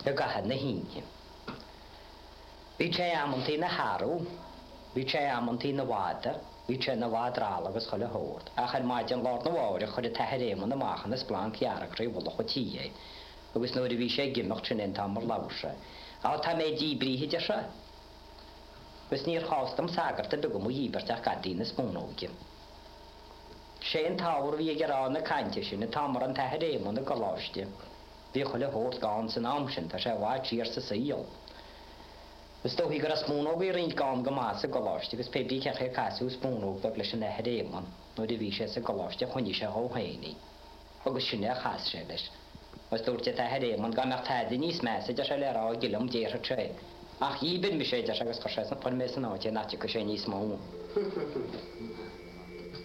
le gahad na híine. Bhí sé amantí na Harú, bhí sé amantí na Bhádar, bhí sé na Bhádrála agus chuile hórt. A chuid maid an Lord na Bháire chuir tehéréman na máchan na splán cearach ré bhla chu tíé. Agus nuair a bhí sé gimach sin in tamar labhse. A tá mé dí bríhiide se. Gus níor chástam sagarta be go mú híberteach gadí na spónógin. Sé an táhar bhí gur na cainte sin na tamar an tehéréman na goláiste. Bhí chuile hórt gáin san amsin tá sé bhhaid tíir sa síl. Gus dóhí gur a spónóg rint gáin go más a goláiste gus pe brí ceach casú spónóg be leis an tehéréman nuair a bhí sé sa goláiste chuní sé hóhéinaí. Agus sinne a chas sé leis. Gus dúirte tehéréman gan nach taidir níos measa de sé le rá gilm déir tre. Ach hí bin mi sé de agus chu sé san fan mé san áte náte go sé níos mó.